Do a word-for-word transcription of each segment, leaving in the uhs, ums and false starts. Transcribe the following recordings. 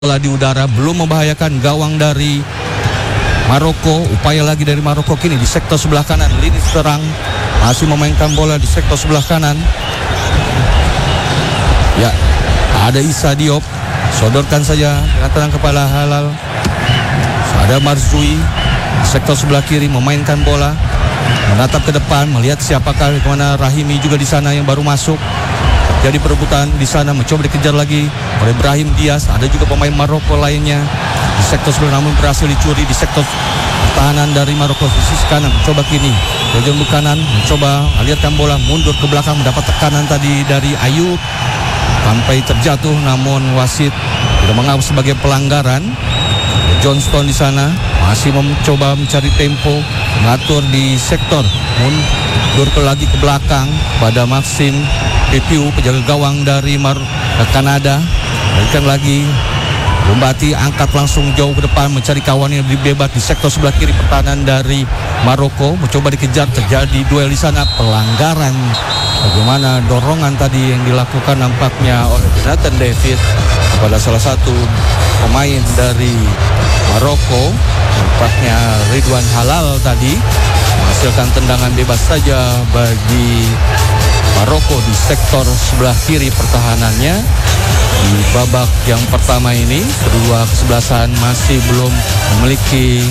bola di udara, belum membahayakan gawang dari Maroko. Upaya lagi dari Maroko kini di sektor sebelah kanan. Lini serang masih memainkan bola di sektor sebelah kanan. Ya, ada Issa Diop, sodorkan saja dengan tenang kepada Halal. Ada Marzoui di sektor sebelah kiri memainkan bola, menatap ke depan, melihat siapakah, kemana Rahimi juga di sana yang baru masuk. Jadi perebutan di sana, mencoba dikejar lagi oleh Brahim Diaz. Ada juga pemain Maroko lainnya di sektor sebelah, namun berhasil dicuri di sektor pertahanan dari Maroko. Sisi kanan mencoba kini bagian kanan, mencoba aliarkan bola mundur ke belakang, mendapat tekanan tadi dari Ayub sampai terjatuh, namun wasit tidak menganggap sebagai pelanggaran. Johnston di sana masih mencoba mencari tempo, mengatur di sektor, mundur ke lagi ke belakang pada Maxim Pepiu, penjaga gawang dari Mar Kanada. Berikan lagi Bombati, angkat langsung jauh ke depan mencari kawan yang lebih bebas di sektor sebelah kiri pertahanan dari Maroko. Mencoba dikejar, terjadi duel di sana, pelanggaran. Bagaimana dorongan tadi yang dilakukan nampaknya oleh Jonathan David kepada salah satu pemain dari Maroko. Nampaknya Ridwan Halal tadi menghasilkan tendangan bebas saja bagi Maroko di sektor sebelah kiri pertahanannya. Di babak yang pertama ini, kedua kesebelasan masih belum memiliki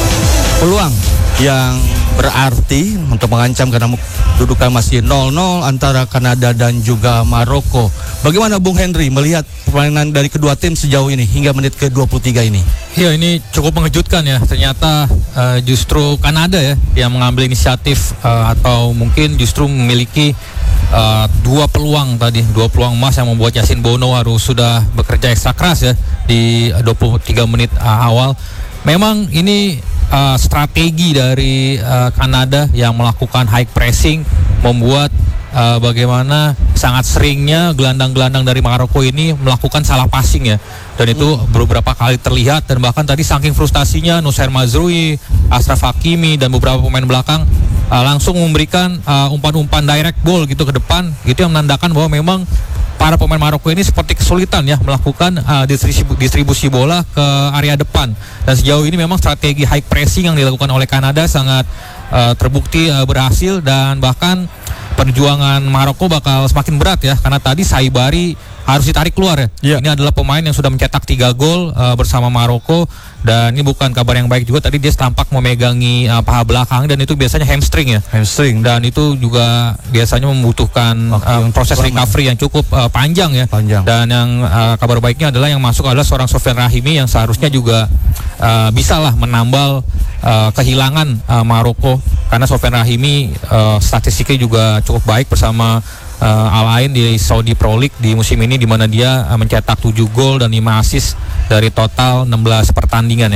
peluang yang berarti untuk mengancam, karena kedudukan masih nol nol antara Kanada dan juga Maroko. Bagaimana Bung Henry melihat permainan dari kedua tim sejauh ini hingga menit ke dua puluh tiga ini? Ya, ini cukup mengejutkan ya. Ternyata uh, justru Kanada ya yang mengambil inisiatif uh, atau mungkin justru memiliki uh, dua peluang tadi, dua peluang emas yang membuat Yasin Bono harus sudah bekerja ekstra keras ya di dua puluh tiga menit uh, awal. Memang ini uh, strategi dari uh, Kanada yang melakukan high pressing membuat uh, bagaimana sangat seringnya gelandang-gelandang dari Maroko ini melakukan salah passing ya. Dan itu hmm. beberapa kali terlihat, dan bahkan tadi saking frustasinya Nussair Mazrui, Ashraf Hakimi dan beberapa pemain belakang uh, langsung memberikan uh, umpan-umpan direct ball gitu ke depan. Itu yang menandakan bahwa memang para pemain Maroko ini seperti kesulitan ya melakukan uh, distribusi, distribusi bola ke area depan. Dan sejauh ini memang strategi high pressing yang dilakukan oleh Kanada sangat uh, terbukti uh, berhasil, dan bahkan perjuangan Maroko bakal semakin berat ya, karena tadi Saibari harus ditarik keluar ya. Yeah. Ini adalah pemain yang sudah mencetak tiga gol uh, bersama Maroko, dan ini bukan kabar yang baik juga. Tadi dia tampak memegangi uh, paha belakang, dan itu biasanya hamstring ya. Hamstring. Dan itu juga biasanya membutuhkan uh, proses recovery yang cukup uh, panjang ya. Panjang. Dan yang uh, kabar baiknya adalah yang masuk adalah seorang Sofian Rahimi yang seharusnya juga uh, bisalah menambal uh, kehilangan uh, Maroko, karena Sofian Rahimi uh, statistiknya juga cukup baik bersama Uh, Al Ain di Saudi Pro League di musim ini, di mana dia uh, mencetak tujuh gol dan lima assist dari total enam belas pertandingan ya.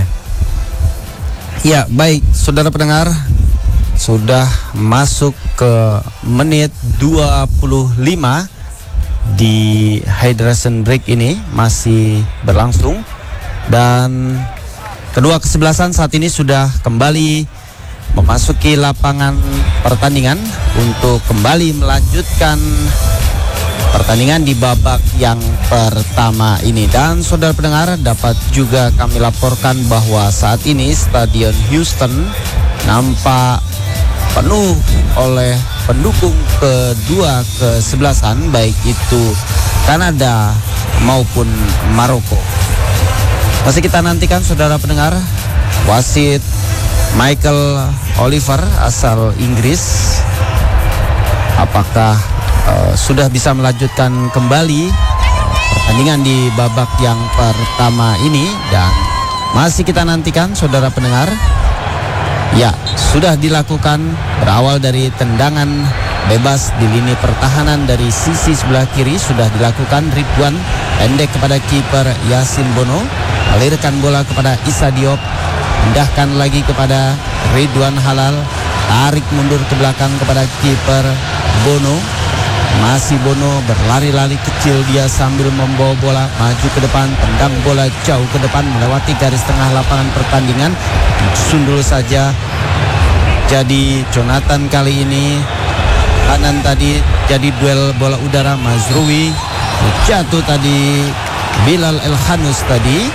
Ya, baik saudara pendengar, sudah masuk ke menit dua puluh lima di hydration break ini masih berlangsung, dan kedua kesebelasan saat ini sudah kembali memasuki lapangan pertandingan untuk kembali melanjutkan pertandingan di babak yang pertama ini. Dan saudara pendengar, dapat juga kami laporkan bahwa saat ini Stadion Houston nampak penuh oleh pendukung kedua kesebelasan, baik itu Kanada maupun Maroko. Masih kita nantikan saudara pendengar, wasit Michael Oliver asal Inggris apakah uh, sudah bisa melanjutkan kembali pertandingan di babak yang pertama ini, dan masih kita nantikan saudara pendengar. Ya, sudah dilakukan, berawal dari tendangan bebas di lini pertahanan dari sisi sebelah kiri, sudah dilakukan Ridwan pendek kepada kiper Yasin Bono, alirkan bola kepada Issa Diop, pindahkan lagi kepada Ridwan Halal, tarik mundur ke belakang kepada kiper Bono. Masih Bono berlari-lari kecil dia sambil membawa bola maju ke depan, tendang bola jauh ke depan melewati garis tengah lapangan pertandingan. Sundul saja. Jadi Jonathan kali ini kanan tadi jadi duel bola udara. Mazrui jatuh tadi Bilal Elhanus tadi.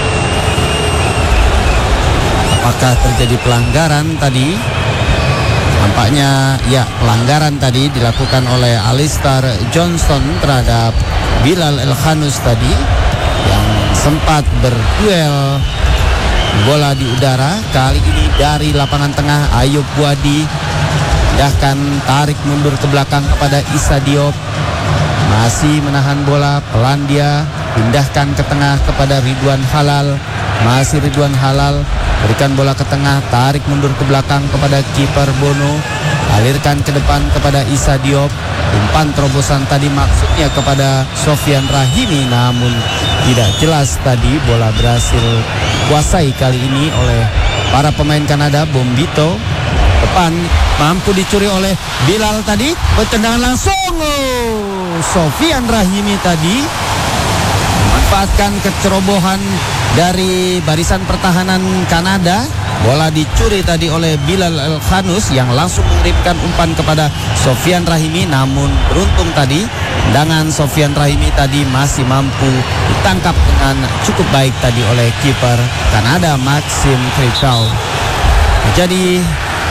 Apakah terjadi pelanggaran tadi? Nampaknya ya, pelanggaran tadi dilakukan oleh Alistair Johnston terhadap Bilal Elhanus tadi yang sempat berduel bola di udara. Kali ini dari lapangan tengah Ayub Buadi pindahkan, tarik mundur ke belakang kepada Issa Diop, masih menahan bola, pelan dia pindahkan ke tengah kepada Ridwan Halal, masih Ridwan Halal berikan bola ke tengah, tarik mundur ke belakang kepada kiper Bono, alirkan ke depan kepada Issa Diop. Umpan terobosan tadi maksudnya kepada Sofyan Rahimi, namun tidak jelas tadi. Bola berhasil kuasai kali ini oleh para pemain Kanada. Bombito depan mampu dicuri oleh Bilal tadi, bertendangan langsung. Oh, Sofyan Rahimi tadi memanfaatkan kecerobohan dari barisan pertahanan Kanada. Bola dicuri tadi oleh Bilal Elhanus yang langsung mengirimkan umpan kepada Sofyan Rahimi, namun beruntung tadi tendangan Sofyan Rahimi tadi masih mampu ditangkap dengan cukup baik tadi oleh kiper Kanada Maxime Crepeau. Jadi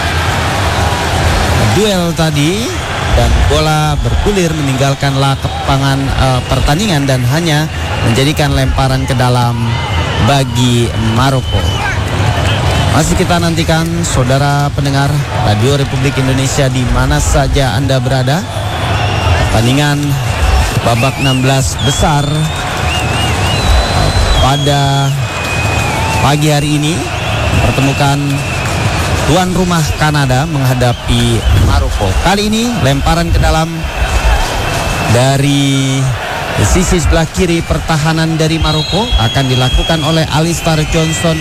duel tadi dan bola bergulir meninggalkan lapangan uh, pertandingan dan hanya menjadikan lemparan ke dalam bagi Maroko. Masih kita nantikan saudara pendengar Radio Republik Indonesia di mana saja Anda berada. Pertandingan babak enam belas besar pada pagi hari ini pertemukan tuan rumah Kanada menghadapi Maroko. Kali ini lemparan ke dalam dari sisi sebelah kiri pertahanan dari Maroko akan dilakukan oleh Alistair Johnston.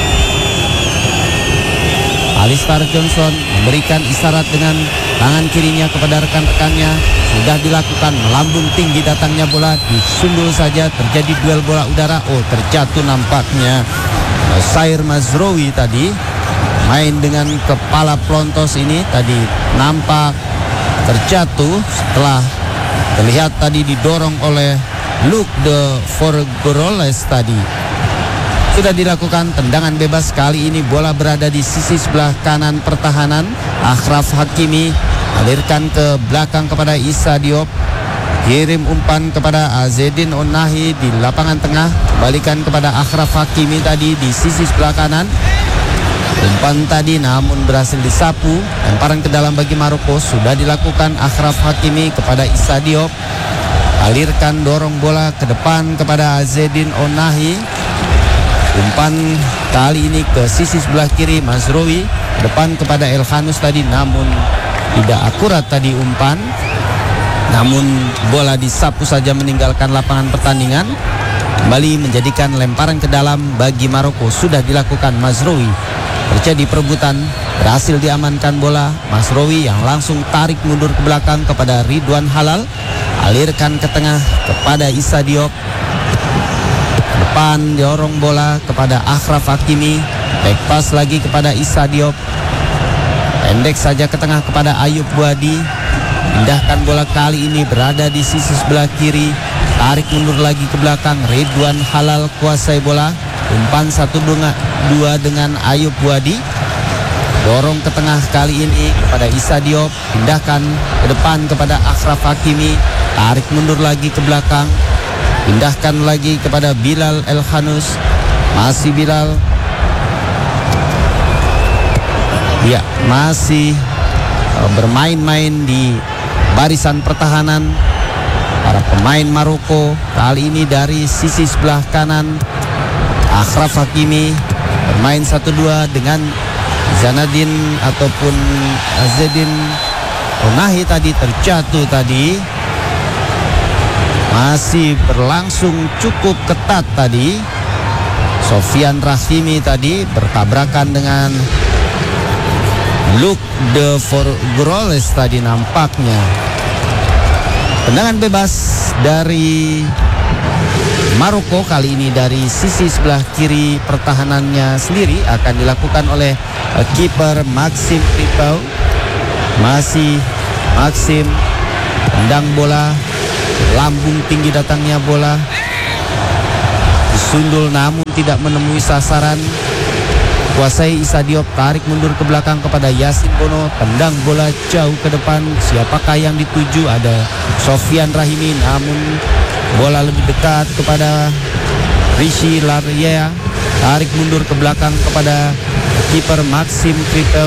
Alistair Johnston memberikan isyarat dengan tangan kirinya kepada rekan-rekannya. Sudah dilakukan, melambung tinggi datangnya bola, disundul saja, terjadi duel bola udara. Oh, terjatuh nampaknya Sair Mazroui tadi. Main dengan kepala plontos ini tadi nampak terjatuh setelah terlihat tadi didorong oleh Luc de Forgeroles tadi. Sudah dilakukan tendangan bebas, kali ini bola berada di sisi sebelah kanan pertahanan. Achraf Hakimi alirkan ke belakang kepada Issa Diop, kirim umpan kepada Azzedine Ounahi di lapangan tengah, balikan kepada Achraf Hakimi tadi di sisi sebelah kanan. Umpan tadi namun berhasil disapu, lemparan ke dalam bagi Maroko sudah dilakukan. Achraf Hakimi kepada Issa Diop, alirkan dorong bola ke depan kepada Azzedine Ounahi. Umpan kali ini ke sisi sebelah kiri Mazroui, depan kepada Elhanus tadi, namun tidak akurat tadi umpan. Namun bola disapu saja meninggalkan lapangan pertandingan. Kembali menjadikan lemparan ke dalam bagi Maroko sudah dilakukan Mazroui. Terjadi perebutan, berhasil diamankan bola. Mazroui yang langsung tarik mundur ke belakang kepada Ridwan Halal, alirkan ke tengah kepada Issa Diop. Depan dorong bola kepada Achraf Hakimi, back pass lagi kepada Issa Diop, pendek saja ke tengah kepada Ayub Buadi. Pindahkan bola kali ini berada di sisi sebelah kiri, tarik mundur lagi ke belakang. Ridwan Halal kuasai bola, umpan satu dua dengan Ayub Buadi, dorong ke tengah kali ini kepada Issa Diop, pindahkan ke depan kepada Achraf Hakimi, tarik mundur lagi ke belakang, pindahkan lagi kepada Bilal Elhanus, masih Bilal, ya masih uh, bermain-main di barisan pertahanan para pemain Maroko. Kali ini dari sisi sebelah kanan Achraf Hakimi bermain satu dua dengan Zanadin ataupun Azzedine Ounahi tadi terjatuh tadi. Masih berlangsung cukup ketat tadi. Sofyan Rahimi tadi bertabrakan dengan Luc de Forgeroles tadi nampaknya. Tendangan bebas dari Maroko kali ini dari sisi sebelah kiri pertahanannya sendiri akan dilakukan oleh uh, kiper Maxime Crepeau. Masih Maxime tendang bola, lambung tinggi datangnya bola, Sundul namun tidak menemui sasaran. Kuasai Isa Diop, tarik mundur ke belakang kepada Yasin Bono, tendang bola jauh ke depan. Siapakah yang dituju? Ada Sofian Rahimi, namun bola lebih dekat kepada Rishi Laryea. Tarik mundur ke belakang kepada kiper Maxim Kripel.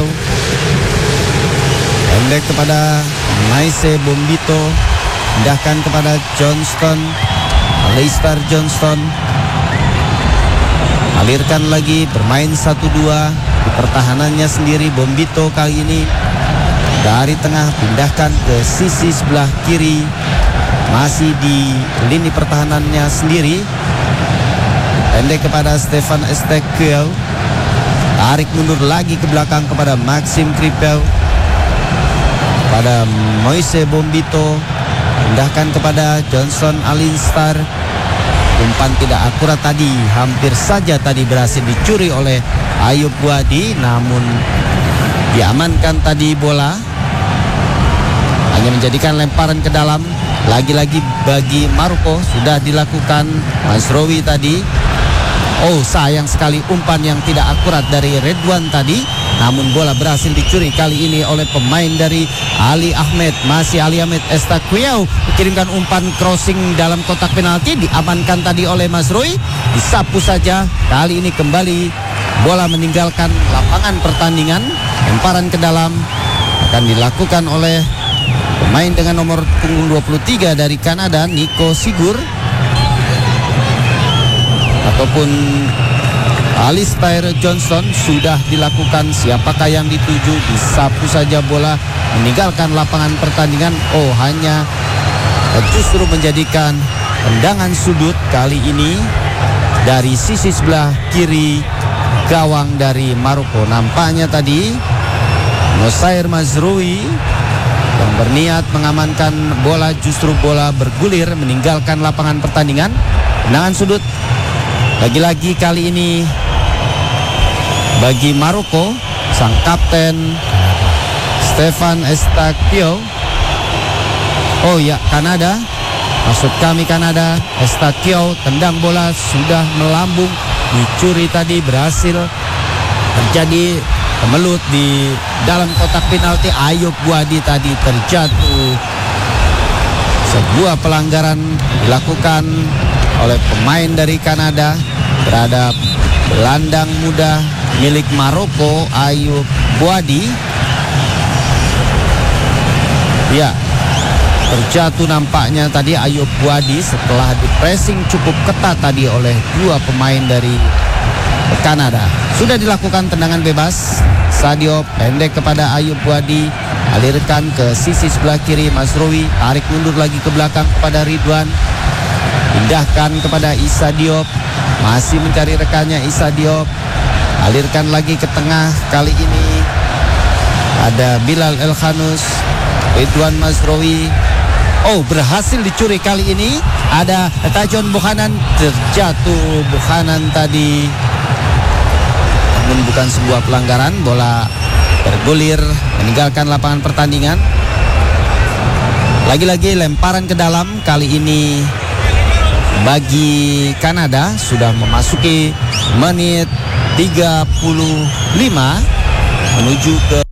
Pendek kepada Maise Bombito, pindahkan kepada Johnston, Alistair Johnston. Alirkan lagi, bermain satu dua. Di pertahanannya sendiri Bombito kali ini dari tengah pindahkan ke sisi sebelah kiri. Masih di lini pertahanannya sendiri. Pendek kepada Stefan Estekiel. Tarik mundur lagi ke belakang kepada Maxim Kripel. Pada Moise Bombito. Pindahkan kepada Johnson Alinstar. Umpan tidak akurat tadi, hampir saja tadi berhasil dicuri oleh Ayub Buadi, namun diamankan tadi bola. Hanya menjadikan lemparan ke dalam. Lagi-lagi bagi Maroko, sudah dilakukan Mazraoui tadi. Oh, sayang sekali umpan yang tidak akurat dari Redwan tadi. Namun bola berhasil dicuri kali ini oleh pemain dari Ali Ahmed. Masih Ali Ahmed, Estaquiao kirimkan umpan crossing dalam kotak penalti. Diamankan tadi oleh Mazraoui. Disapu saja. Kali ini kembali bola meninggalkan lapangan pertandingan. Lemparan ke dalam akan dilakukan oleh pemain dengan nomor punggung dua puluh tiga dari Kanada, Nico Sigur. Ataupun Alistair Johnston. Sudah dilakukan, siapakah yang dituju? Disapu saja bola meninggalkan lapangan pertandingan. Oh, hanya justru menjadikan tendangan sudut kali ini dari sisi sebelah kiri gawang dari Maroko. Nampaknya tadi Nosair Mazraoui yang berniat mengamankan bola, justru bola bergulir meninggalkan lapangan pertandingan. Tendangan sudut lagi-lagi kali ini bagi Maroko, sang kapten Stefan Estaquiao. Oh ya, Kanada, maksud kami Kanada. Estaquiao tendang bola sudah melambung, dicuri tadi, berhasil terjadi kemelut di dalam kotak penalti. Ayub Buadi tadi terjatuh. Sebuah pelanggaran dilakukan oleh pemain dari Kanada terhadap gelandang muda milik Maroko, Ayub Buadi. Ya, terjatuh nampaknya tadi Ayub Buadi setelah dipressing cukup ketat tadi oleh dua pemain dari Kanada. Sudah dilakukan tendangan bebas. Sadio pendek kepada Ayub Buadi, alirkan ke sisi sebelah kiri Mazraoui, tarik mundur lagi ke belakang kepada Ridwan, pindahkan kepada Isa Diop, masih mencari rekannya Isa Diop, alirkan lagi ke tengah. Kali ini ada Bilal El Khanous, Ridwan Mazraoui. Oh, berhasil dicuri kali ini. Ada Tajon Buchanan, terjatuh Buchanan tadi. Namun bukan sebuah pelanggaran, bola bergulir meninggalkan lapangan pertandingan. Lagi-lagi lemparan ke dalam, kali ini bagi Kanada. Sudah memasuki menit tiga puluh lima menuju ke